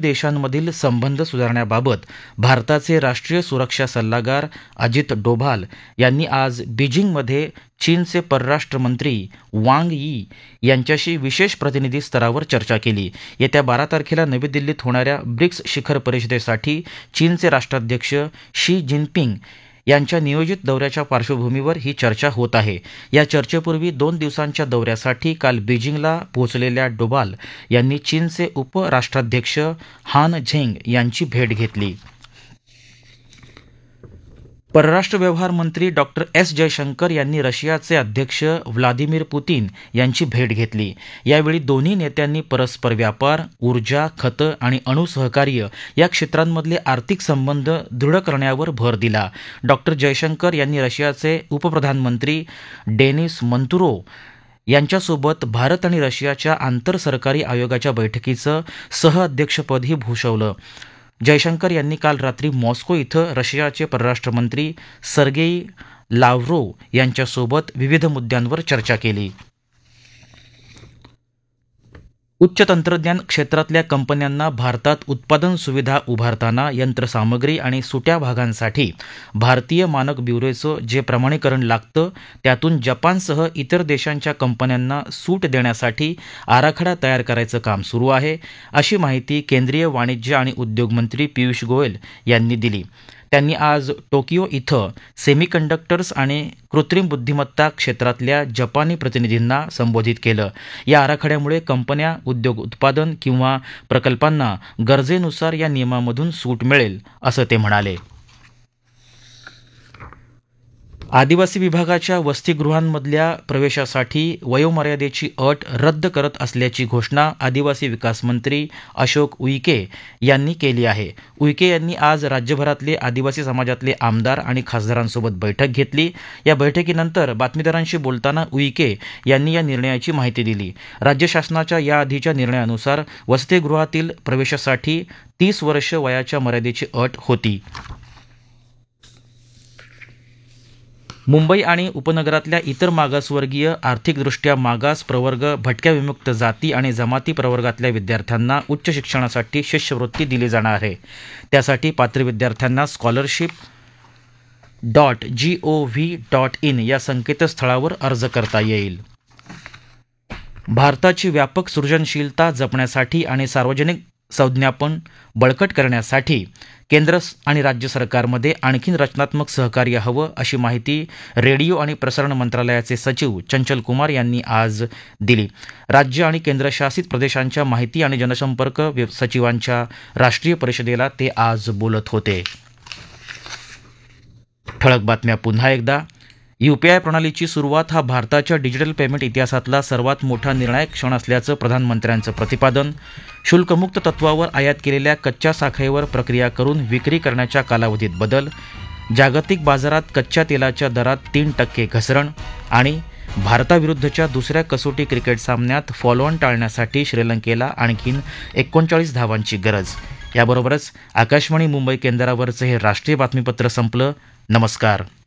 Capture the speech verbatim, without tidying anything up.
देशांमधील संबंध सुधारण्याबाबत भारताचे राष्ट्रीय सुरक्षा सल्लागार अजित डोभाल यांनी आज बीजिंगमध्ये चीनचे परराष्ट्र मंत्री वांग यी यांच्याशी विशेष प्रतिनिधी स्तरावर चर्चा केली। येत्या बारा तारखेला नवी दिल्लीत होणाऱ्या ब्रिक्स शिखर परिषदेसाठी चीनचे राष्ट्राध्यक्ष शी जिनपिंग यांच्या नियोजित दौऱ्याच्या पार्श्वभूमीवर ही चर्चा होत आहे। या चर्चेपूर्वी दोन दिवसांच्या दौऱ्यासाठी काल बीजिंगला पोहोचलेल्या डोभाल यांनी चीनचे उपराष्ट्राध्यक्ष हान झेंग यांची भेट घेतली। परराष्ट्र व्यवहार मंत्री डॉक्टर एस जयशंकर यांनी रशियाचे अध्यक्ष व्लादिमीर पुतीन यांची भेट घेतली। यावेळी दोन्ही नेत्यांनी परस्पर व्यापार, ऊर्जा, खतं आणि अणु सहकार्य या क्षेत्रांमधले आर्थिक संबंध दृढ करण्यावर भर दिला। डॉक्टर जयशंकर यांनी रशियाचे उपप्रधानमंत्री डेनिस मंतुरोव यांच्यासोबत भारत आणि रशियाच्या आंतरसरकारी आयोगाच्या बैठकीचं सहअध्यक्षपदही भूषवलं। जयशंकर यांनी काल रात्री मॉस्को इथं रशियाचे परराष्ट्रमंत्री सर्गेई लाव्हरोव यांच्यासोबत विविध मुद्द्यांवर चर्चा केली। उच्च तंत्रज्ञान क्षेत्रातल्या कंपन्यांना भारतात उत्पादन सुविधा उभारताना यंत्रसामग्री आणि सुट्या भागांसाठी भारतीय मानक ब्युरोचं जे प्रमाणीकरण लागतं त्यातून जपानसह इतर देशांच्या कंपन्यांना सूट देण्यासाठी आराखडा तयार करायचं काम सुरू आहे, अशी माहिती केंद्रीय वाणिज्य आणि उद्योग मंत्री पियुष गोयल यांनी दिली। त्यांनी आज टोकियो इथं सेमीकंडक्टर्स आणि कृत्रिम बुद्धिमत्ता क्षेत्रातल्या जपानी प्रतिनिधींना संबोधित केलं। या आराखड्यामुळे कंपन्या, उद्योग उत्पादन किंवा प्रकल्पांना गरजेनुसार या नियमामधून सूट मिळेल, असं ते म्हणाले। आदिवासी विभागाच्या वसतिगृहांमधल्या प्रवेशासाठी वयोमर्यादेची अट रद्द करत असल्याची घोषणा आदिवासी विकास मंत्री अशोक उईके यांनी केली आहे। उईके यांनी आज राज्यभरातले आदिवासी समाजातले आमदार आणि खासदारांसोबत बैठक घेतली। या बैठकीनंतर बातमीदारांशी बोलताना उईके यांनी या निर्णयाची माहिती दिली। राज्य शासनाच्या याआधीच्या निर्णयानुसार वसतिगृहातील प्रवेशासाठी तीस वर्ष वयाच्या मर्यादेची अट होती। मुंबई आणि उपनगरातल्या इतर मागासवर्गीय, आर्थिकदृष्ट्या मागास प्रवर्ग, भटक्या विमुक्त जाती आणि जमाती प्रवर्गातल्या विद्यार्थ्यांना उच्च शिक्षणासाठी शिष्यवृत्ती दिली जाणार आहे। त्यासाठी पात्र विद्यार्थ्यांना scholarship dot G O V dot in या संकेतस्थळावर अर्ज करता येईल। भारताची व्यापक सृजनशीलता जपण्यासाठी आणि सार्वजनिक संज्ञापन बळकट करण्यासाठी केंद्र आणि राज्य सरकारमध्ये आणखीन रचनात्मक सहकार्य हवं, अशी माहिती रेडिओ आणि प्रसारण मंत्रालयाचे सचिव चंचल कुमार यांनी आज दिली। राज्य आणि केंद्रशासित प्रदेशांच्या माहिती आणि जनसंपर्क सचिवांच्या राष्ट्रीय परिषदेला ते आज बोलत होते। ठळक बातम्या पुन्हा एकदा। यूपीआय प्रणालीची सुरुवात हा भारताच्या डिजिटल पेमेंट इतिहासातला सर्वात मोठा निर्णायक क्षण असल्याचं प्रधानमंत्र्यांचं प्रतिपादन। शुल्कमुक्त तत्वावर आयात केलेल्या कच्च्या साखरेवर प्रक्रिया करून विक्री करण्याच्या कालावधीत बदल। जागतिक बाजारात कच्च्या तेलाच्या दरात तीन टक्के घसरण। आणि भारताविरुद्धच्या दुसऱ्या कसोटी क्रिकेट सामन्यात फॉलोऑन टाळण्यासाठी श्रीलंकेला आणखीन एकोणचाळीस धावांची गरज। याबरोबरच आकाशवाणी मुंबई केंद्रावरचं हे राष्ट्रीय बातमीपत्र संपलं। नमस्कार।